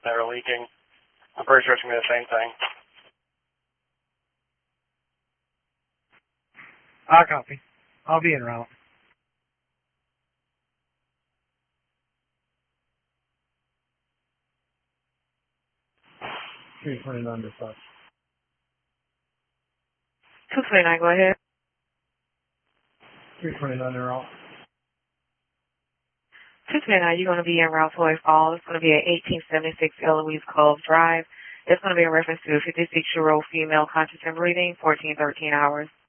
that are leaking. I'm pretty sure it's going to be the same thing. I'll copy. I'll be en route. 329 dispatch. 229, go ahead. 329 en route. 229, you're going to be en route to a fall. It's going to be at 1876 Eloise Cove Drive. It's going to be in reference to a 56-year-old female conscious and breathing, 1413 hours.